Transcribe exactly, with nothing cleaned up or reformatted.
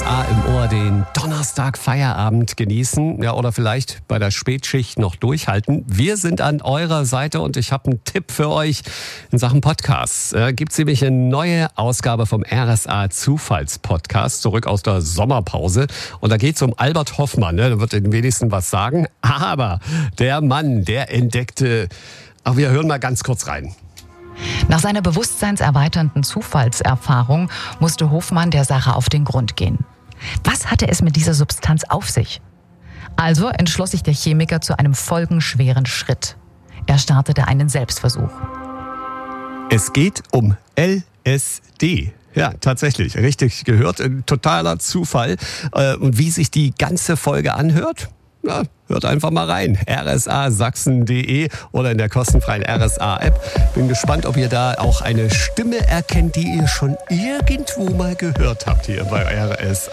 A im Ohr den Donnerstag Feierabend genießen, ja, oder vielleicht bei der Spätschicht noch durchhalten. Wir sind an eurer Seite und ich habe einen Tipp für euch in Sachen Podcasts. Äh, Gibt es nämlich eine neue Ausgabe vom R S A Zufallspodcast, zurück aus der Sommerpause. Und da geht es um Albert Hofmann, ne? Da wird den wenigsten was sagen. Aber der Mann, der entdeckte... Ach, wir hören mal ganz kurz rein. Nach seiner bewusstseinserweiternden Zufallserfahrung musste Hofmann der Sache auf den Grund gehen. Was hatte es mit dieser Substanz auf sich? Also entschloss sich der Chemiker zu einem folgenschweren Schritt. Er startete einen Selbstversuch. Es geht um L S D. Ja, tatsächlich, richtig gehört. Ein totaler Zufall. Und wie sich die ganze Folge anhört? Na, hört einfach mal rein. r s a sachsen punkt d e oder in der kostenfreien R S A-App. Bin gespannt, ob ihr da auch eine Stimme erkennt, die ihr schon irgendwo mal gehört habt hier bei R S A.